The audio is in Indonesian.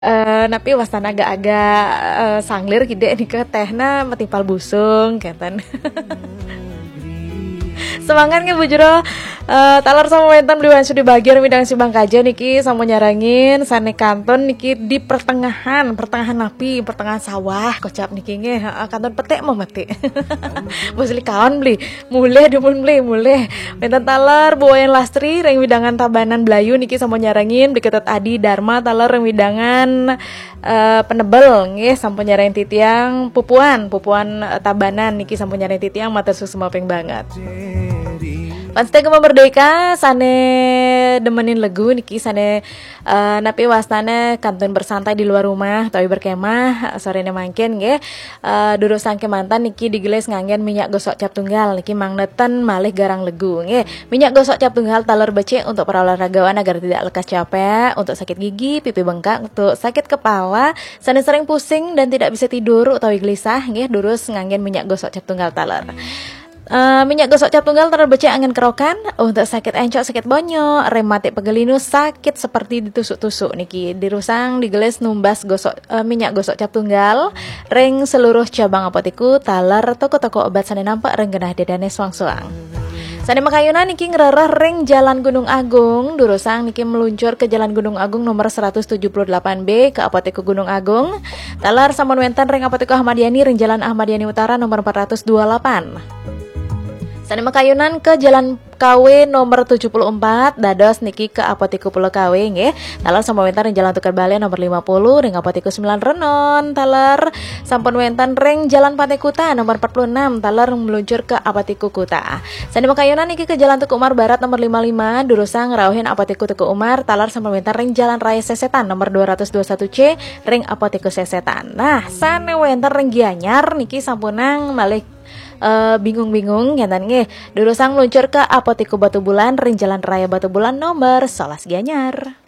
Napi wastan agak-agak sanglir gede nih ke tehna metipal busung keten. Semangat nge bujuro talar sama mentan beli wansu di bagian midang si bang kaja niki sama nyarangin sane kanton niki di pertengahan napi pertengahan sawah kocap niki nge kanton petek mau mati. Bosli kawan beli mulai dimun beli mulai mentan talar bawain lastri reng widangan tabanan belayu niki sama nyarangin diketet adi dharma talar reng widangan penebel nggih sampun nyarangin titiang pupuan tabanan niki sampun nyarangin titiang matur susu mapeng banget. Pasti merdeka sane demenin lagu niki sane napi wastane kanton bersantai di luar rumah tapi berkemah sorene mangken nggih duru sangke mantan niki digeles nganggen minyak gosok cap tunggal niki mangnetan malih garang lagu nggih minyak gosok cap tunggal taler becek untuk para olahragawan agar tidak lekas capek, untuk sakit gigi, pipi bengkak, untuk sakit kepala, sane sering pusing dan tidak bisa tidur utawi gelisah nggih durus nganggen minyak gosok cap tunggal taler. Minyak gosok cap tunggal terbecek angin kerokan untuk sakit encok, sakit bonyo, rematik pegelinu, sakit seperti ditusuk-tusuk niki dirusang digeles numbas gosok minyak gosok cap tunggal reng seluruh cabang apoteku talar toko-toko obat sane nampak reng genah dedane suang-suang. Sane makayuna niki ngerereh ring Jalan Gunung Agung durusang niki meluncur ke Jalan Gunung Agung nomor 178B ke Apoteku Gunung Agung talar sampun wenten ring Apoteku Ahmadiani ring Jalan Ahmadiani Utara nomor 428. Sane makayunan ke Jalan KW nomor 74 dados niki ke Apoteku Pulau KW nggih. Talar sampun wenten ring Jalan Tukar Bale nomor 50 ring Apoteku 9 Renon. Talar sampun wenten ring Jalan Pantai Kuta nomor 46 talar meluncur ke Apoteku Kuta. Sane makayunan niki ke Jalan Tuku Umar Barat nomor 55 durusang ngrauhin Apoteku Tuku Umar talar sampun wenten ring Jalan Raya Sesetan nomor 221C ring Apoteku Sesetan. Nah, sane wenten ring Gianyar niki sampunang malih bingung-bingung ngenten nggih durusang meluncur ke Apoteku Batu Bulan ring Jalan Raya Batu Bulan nomor 11 Gianyar.